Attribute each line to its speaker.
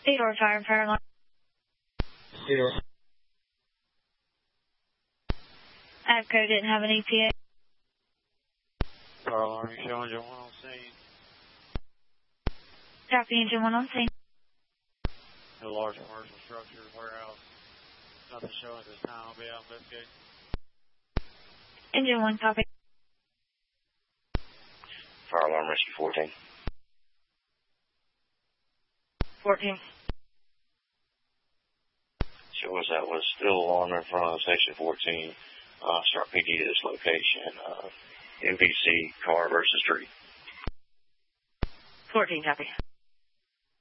Speaker 1: Theodore fire alarm.
Speaker 2: Theodore.
Speaker 1: APCO didn't have an ETA.
Speaker 3: Fire alarm, you show engine 1 on scene.
Speaker 1: Copy, engine 1 on scene.
Speaker 3: A large commercial structure, warehouse. Nothing showing at this time. I'll be out investigating.
Speaker 1: Engine 1, copy.
Speaker 4: Fire alarm, rescue 14.
Speaker 1: 14.
Speaker 4: Show us that was still alarm in front of section 14. Start PD to this location. MVC car versus tree.
Speaker 1: 14, copy.